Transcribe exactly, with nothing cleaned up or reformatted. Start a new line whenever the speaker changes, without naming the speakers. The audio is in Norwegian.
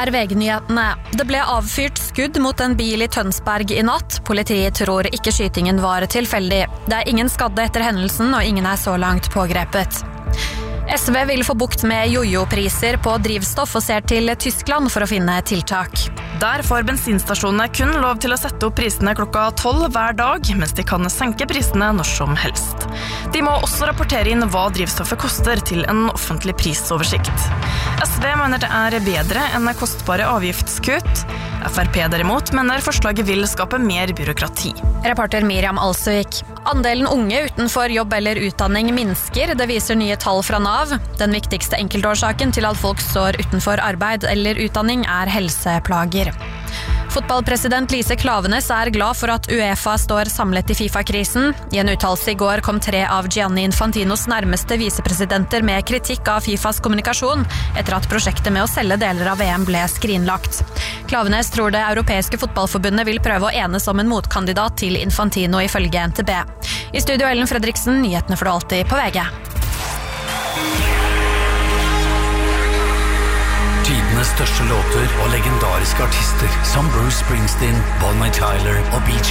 er V G-nyhetene. Det ble avfyrt skudd mot en bil i Tønsberg i natt. Politiet tror ikke skytingen var tilfeldig. Det er ingen skadde etter hendelsen, og ingen er så langt pågrepet. S V vil få bukt med jojo-priser på drivstoff og ser til Tyskland for å finne tiltak.
Der får bensinstasjonene kun lov til å sette opp prisene klokka tolv hver dag, mens de kan senke prisene når som helst. De må også rapportere inn hva drivstoffet koster til en offentlig prisoversikt. S V mener det er bedre enn kostbare avgiftskutt. F R P derimot mener forslaget vil skape mer byråkrati.
Reporter Miriam Alsvik. Andelen unge utenfor jobb eller utdanning minsker, det viser nye tall fra Nav. Den viktigste enkeltårsaken til at folk står utenfor arbeid eller utdanning er helseplager. Fotballpresident Lise Klaveness er glad for at UEFA står samlet i FIFA-krisen. I en uttalelse i går kom tre av Gianni Infantinos nærmeste visepresidenter med kritikk av FIFAs kommunikasjon etter at prosjektet med å selge deler av V M ble skrinlagt. Klaveness tror det europeiske fotballforbundet vil prøve å enes om en motkandidat til Infantino ifølge N T B. I studio Ellen Fredriksen, nyhetene får du alltid på V G.
Tidenes største låter og legendariske artister som Bruce Springsteen, Bonnie Tyler og Bee Gees.